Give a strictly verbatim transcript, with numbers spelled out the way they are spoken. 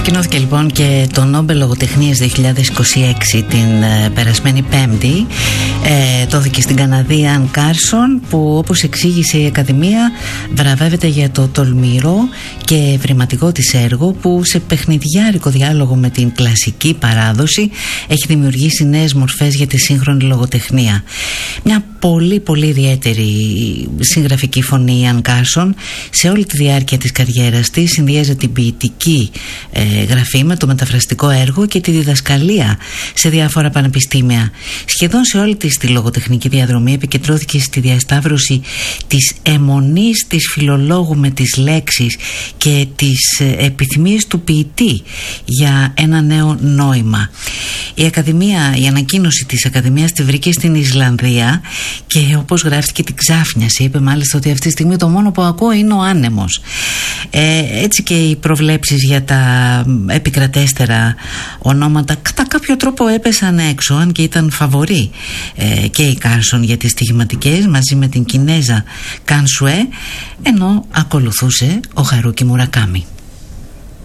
Ανακοινώθηκε λοιπόν και το Νόμπελ Λογοτεχνίας δύο χιλιάδες είκοσι έξι την ε, περασμένη Πέμπτη. Ε, δόθηκε στην Καναδία Αν Κάρσον, που όπως εξήγησε η Ακαδημία βραβεύεται για το τολμηρό και ευρηματικό της έργο, που σε παιχνιδιάρικο διάλογο με την κλασική παράδοση έχει δημιουργήσει νέες μορφές για τη σύγχρονη λογοτεχνία. Μια πολύ πολύ ιδιαίτερη συγγραφική φωνή η Αν Κάρσον. Σε όλη τη διάρκεια της καριέρας της συνδυάζει την ποιητική ε, γραφή με το μεταφραστικό έργο και τη διδασκαλία σε διάφορα πανεπιστήμια. Σχεδόν σε όλη της τη λογοτεχνική διαδρομή επικεντρώθηκε στη διασταύρωση της αιμονής της φιλολόγου με τις λέξεις και τις ε, επιθυμίες του ποιητή για ένα νέο νόημα. Η Ακαδημία, η ανακοίνωση της Ακαδημίας τη βρήκε στην Ισλανδία και όπως γράφτηκε την ξάφνιασε. Είπε μάλιστα ότι αυτή τη στιγμή το μόνο που ακούω είναι ο άνεμος. Ε, έτσι και οι προβλέψεις για τα επικρατέστερα ονόματα κατά κάποιο τρόπο έπεσαν έξω, αν και ήταν φαβορί ε, και η Κάρσον για τις στοιχηματικές μαζί με την Κινέζα Καν Σουέ, ενώ ακολουθούσε ο Χαρούκι Μουρακάμι.